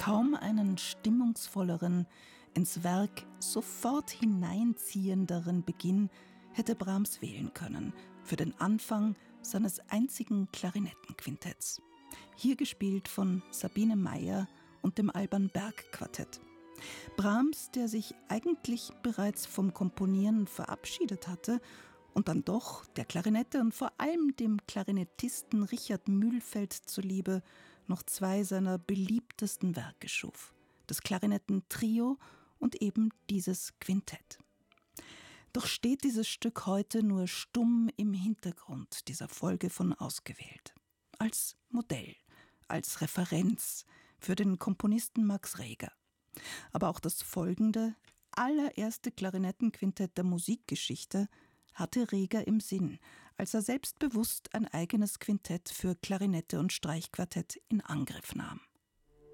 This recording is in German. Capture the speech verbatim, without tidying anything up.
Kaum einen stimmungsvolleren, ins Werk sofort hineinziehenderen Beginn hätte Brahms wählen können für den Anfang seines einzigen Klarinettenquintetts. Hier gespielt von Sabine Meyer und dem Alban Berg Quartett. Brahms, der sich eigentlich bereits vom Komponieren verabschiedet hatte und dann doch der Klarinette und vor allem dem Klarinettisten Richard Mühlfeld zuliebe noch zwei seiner beliebtesten Werke schuf: das Klarinettentrio und eben dieses Quintett. Doch steht dieses Stück heute nur stumm im Hintergrund dieser Folge von Ausgewählt. Als Modell, als Referenz für den Komponisten Max Reger. Aber auch das folgende, allererste Klarinettenquintett der Musikgeschichte hatte Reger im Sinn, als er selbstbewusst ein eigenes Quintett für Klarinette und Streichquartett in Angriff nahm.